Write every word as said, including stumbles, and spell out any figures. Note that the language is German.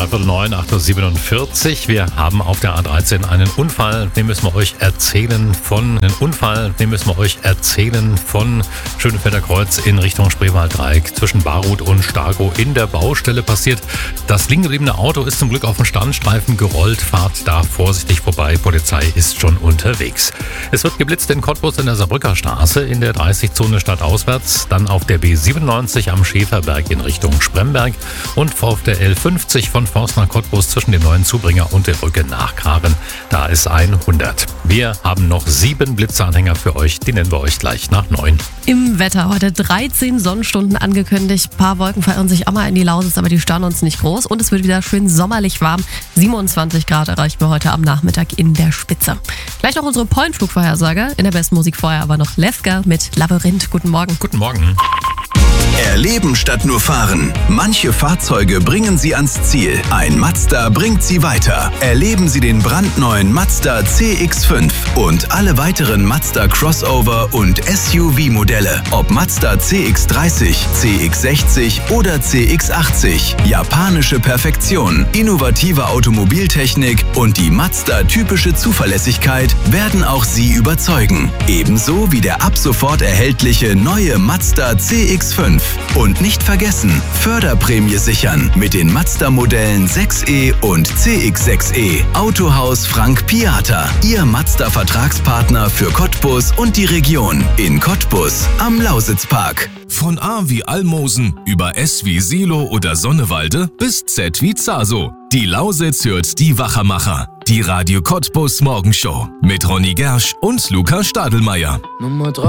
dreiviertel neun, acht Uhr siebenundvierzig. Wir haben auf der A dreizehn einen Unfall, den müssen wir euch erzählen von, einen Unfall, den müssen wir euch erzählen von Schönefelder Kreuz in Richtung Spreewalddreieck zwischen Barut und Stargow in der Baustelle passiert. Das liegen gebliebene Auto ist zum Glück auf den Standstreifen gerollt, fahrt da vorsichtig vorbei, Polizei ist schon unterwegs. Es wird geblitzt in Cottbus in der Saarbrücker Straße, in der dreißig-Zone stadtauswärts, dann auf der B siebenundneunzig am Schäferberg in Richtung Spremberg und auf der L fünfzig von Forst nach Cottbus zwischen dem neuen Zubringer und der Brücke nach Karen. Da ist hundert. Wir haben noch sieben Blitzanhänger für euch, die nennen wir euch gleich nach neun. Im Wetter heute dreizehn Sonnenstunden angekündigt. Ein paar Wolken verirren sich auch mal in die Lausitz, aber die stören uns nicht groß. Und es wird wieder schön sommerlich warm. siebenundzwanzig Grad erreichen wir heute am Nachmittag in der Spitze. Gleich noch unsere Pollenflugvorhersage. In der besten Musik vorher aber noch Lefka mit Labyrinth. Guten Morgen. Guten Morgen. Erleben statt nur fahren. Manche Fahrzeuge bringen Sie ans Ziel. Ein Mazda bringt Sie weiter. Erleben Sie den brandneuen Mazda C X fünf und alle weiteren Mazda Crossover und S U V-Modelle. Ob Mazda C X dreißig, C X sechzig oder C X achtzig. Japanische Perfektion, innovative Automobiltechnik und die Mazda-typische Zuverlässigkeit werden auch Sie überzeugen. Ebenso wie der ab sofort erhältliche neue Mazda C X fünf. Und nicht vergessen, Förderprämie sichern mit den Mazda-Modellen sechs E und C X sechs E. Autohaus Frank Piata, Ihr Mazda-Vertragspartner für Cottbus und die Region. In Cottbus am Lausitzpark. Von A wie Almosen über S wie Silo oder Sonnewalde bis Z wie Zaso. Die Lausitz hört die Wachermacher. Die Radio Cottbus Morgenshow mit Ronny Gersch und Luca Stadelmeier. Nummer drei.